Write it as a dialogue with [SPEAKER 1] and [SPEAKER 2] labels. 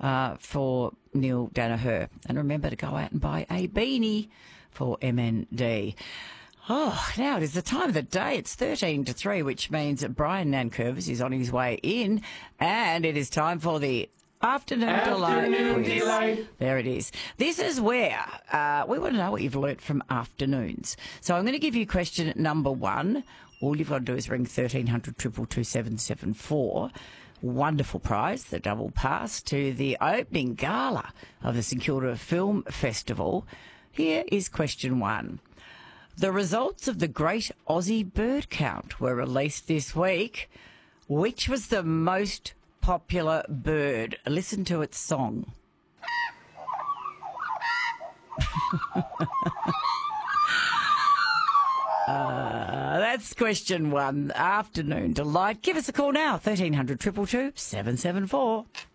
[SPEAKER 1] for Neil Danaher. And remember to go out and buy a beanie for MND. Oh, now it is the time of the day. It's 13 to 3, which means that Brian Nankervis is on his way in, and it is time for the Afternoon Delight. There it is. This is where we want to know what you've learnt from afternoons. So I'm going to give you question number 1. All you've got to do is ring 1300 222 774. Wonderful prize, the double pass to the opening gala of the St Kilda Film Festival. Here is question 1. The results of the Great Aussie Bird Count were released this week. Which was the most popular bird? Listen to its song. That's question 1. Afternoon Delight. Give us a call now, 1300 222 774.